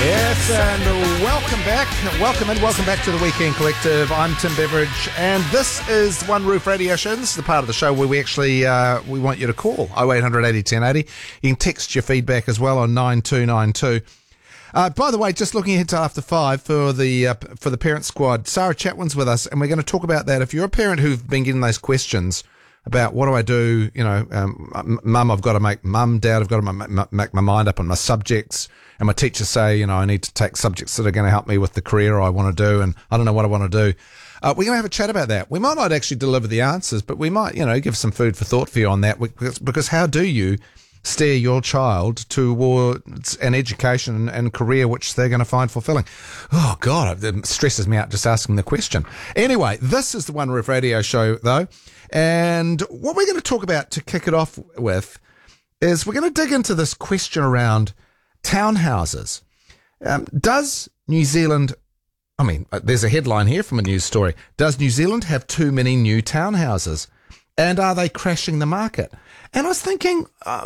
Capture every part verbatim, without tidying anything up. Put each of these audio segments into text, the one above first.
Yes, and welcome back. Welcome in, welcome back to the Weekend Collective. I'm Tim Beveridge, and this is One Roof Radio Show. This is the part of the show where we actually uh, we want you to call oh eight hundred eighty ten eighty. You can text your feedback as well on nine two nine two. Uh, by the way, just looking ahead to after five for the uh, for the parent squad, Sarah Chatwin's with us, and we're going to talk about that. If you're a parent who've been getting those questions about what do I do, you know, um, mum, I've got to make mum, dad, I've got to make, make my mind up on my subjects, and my teachers say, you know, I need to take subjects that are going to help me with the career I want to do, and I don't know what I want to do. Uh, we're going to have a chat about that. We might not actually deliver the answers, but we might, you know, give some food for thought for you on that, because, because how do you steer your child towards an education and career which they're going to find fulfilling? Oh, God, it stresses me out just asking the question. Anyway, this is the One Roof Radio Show, though, and what we're going to talk about to kick it off with is we're going to dig into this question around townhouses. Um, does New Zealand, I mean, there's a headline here from a news story, does New Zealand have too many new townhouses? And are they crashing the market? And I was thinking,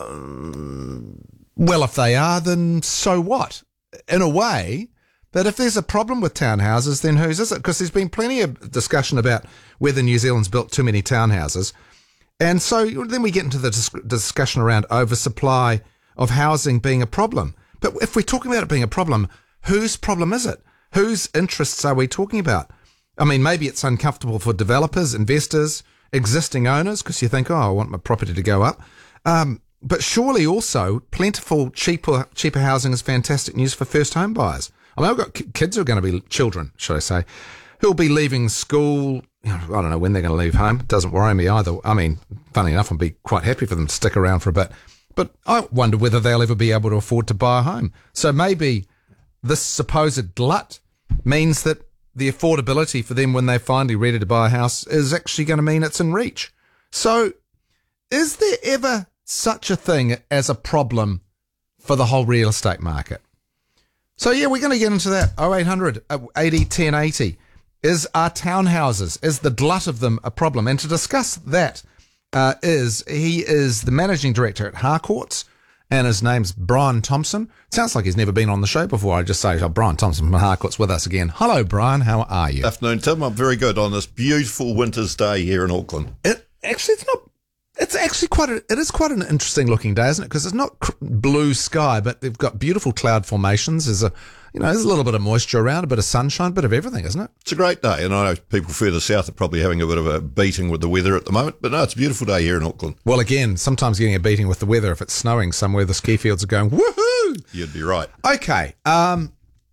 um, well, if they are, then so what? In a way, that if there's a problem with townhouses, then whose is it? Because there's been plenty of discussion about whether New Zealand's built too many townhouses. And so then we get into the dis- discussion around oversupply of housing being a problem. But if we're talking about it being a problem, whose problem is it? Whose interests are we talking about? I mean, maybe it's uncomfortable for developers, investors, existing owners, because you think, oh, I want my property to go up. Um, but surely also plentiful, cheaper, cheaper housing is fantastic news for first home buyers. I mean, I've got kids who are going to be, children, should I say, who'll be leaving school. You know, I don't know when they're going to leave home. It doesn't worry me either. I mean, funny enough, I'd be quite happy for them to stick around for a bit. But I wonder whether they'll ever be able to afford to buy a home. So maybe this supposed glut means that the affordability for them when they're finally ready to buy a house is actually going to mean it's in reach. So is there ever such a thing as a problem for the whole real estate market? So yeah, we're going to get into that. oh eight hundred eighty ten eighty. Is our townhouses, is the glut of them a problem? And to discuss that uh, is, he is the managing director at Harcourts, and his name's Brian Thompson. It sounds like he's never been on the show before. I just say, oh, Brian Thompson from Harcourts with us again. Hello, Brian. How are you? Afternoon, Tim. I'm very good on this beautiful winter's day here in Auckland. It actually, it's not. It's actually quite. A, it is quite an interesting looking day, isn't it? Because it's not cr- blue sky, but they've got beautiful cloud formations. There's a, you know, there's a little bit of moisture around, a bit of sunshine, a bit of everything, isn't it? It's a great day, and I know people further south are probably having a bit of a beating with the weather at the moment, but no, it's a beautiful day here in Auckland. Well, again, sometimes getting a beating with the weather if it's snowing somewhere. The ski fields are going woohoo. You'd be right. Okay. Um.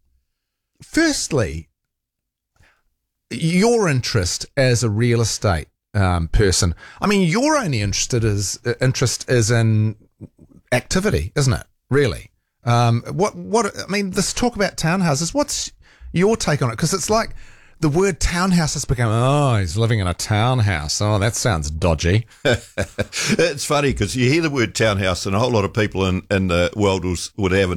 Firstly, your interest as a real estate um, person. I mean, your only interested is uh, interest is in activity, isn't it? Really. Um. What? What? I mean, this talk about townhouses. What's your take on it? Because it's like the word townhouse has become, oh, he's living in a townhouse. Oh, that sounds dodgy. It's funny because you hear the word townhouse, and a whole lot of people in in the world will, would have